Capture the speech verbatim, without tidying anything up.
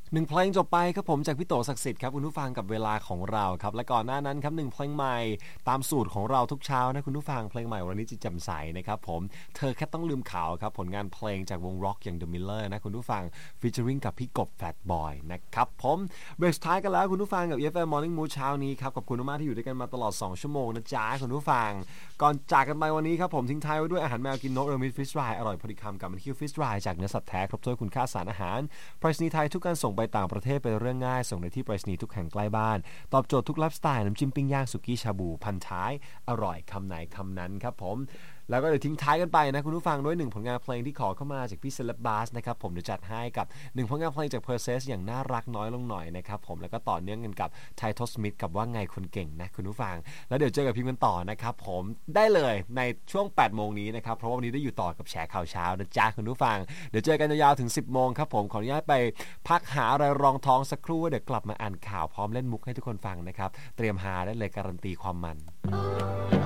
หนึ่งเพลงจบไปครับผมจากพี่โตศักดิ์สิทธิ์ครับคุณผู้ฟังกับเวลาของเราครับและก่อนหน้านั้นครับหนึ่งเพลงใหม่ตามสูตรของเราทุกเช้านะคุณผู้ฟังเพลงใหม่วันนี้จิตแจ่มใสนะครับผมเธอแค่ต้องลืมเขาครับผลงานเพลงจากวงร็อกอย่าง The Miller นะคุณผู้ฟังฟีเจอริ่งกับพี่กบ Fatboy นะครับผมเบรกสุดท้ายกันแล้วคุณผู้ฟังกับ อี เอฟ เอ็ม Morning Mood เช้านี้ครับขอบคุณมากที่อยู่ด้วยกันมาตลอดสองชั่วโมงนะจ๊ะคุณผู้ฟังก่อนจากกันไปวันนี้ครับผมทิ้งท้ายไว้ด้วยอาหารแมวกินนกเออร์มิทฟิชฟรายอร่อยพอดีคำกับมันคิวฟิชฟรายจากเนื้อสัตว์แท้ครบถ้วนคุณค่าสารอาหารไปรษณีย์ไทยทุกการส่งไปต่างประเทศเป็นเรื่องง่ายส่งในที่ไปรษณีย์ทุกแห่งใกล้บ้านตอบโจทย์ทุกไลฟ์สไตล์น้ำจิ้มปิ้งย่างสุกี้ชาบูพันท้ายอร่อยคำไหนคำนั้นครับผมแล้วก็เดี๋ยวทิ้งท้ายกันไปนะคุณผู้ฟังด้วยหนึ่งผลงานเพลงที่ขอเข้ามาจากพี่เซเลบบาสนะครับผมเดี๋ยวจัดให้กับหนึ่งผลงานเพลงจาก Perses อย่างน่ารักน้อยลงหน่อยนะครับผมแล้วก็ต่อเนื่องกันกับไททอสมิธกับว่าไงคนเก่งนะคุณผู้ฟังแล้วเดี๋ยวเจอกับพิมพ์กันต่อนะครับผมได้เลยในช่วงแปดโมงนี้นะครับเพราะว่าวันนี้ได้อยู่ต่อกับแชร์ข่าวเช้านะจ๊ะคุณผู้ฟังเดี๋ยวเจอกันยาวๆถึงสิบโมงครับผมขออนุญาตไปพักหาอะไรรองท้องสักครู่เดี๋ยวกลับมาอ่านข่าวพร้อมเล่นมุกให้ทุกคนฟังนะครับเตรียมหาได้เลยการันตีความมัน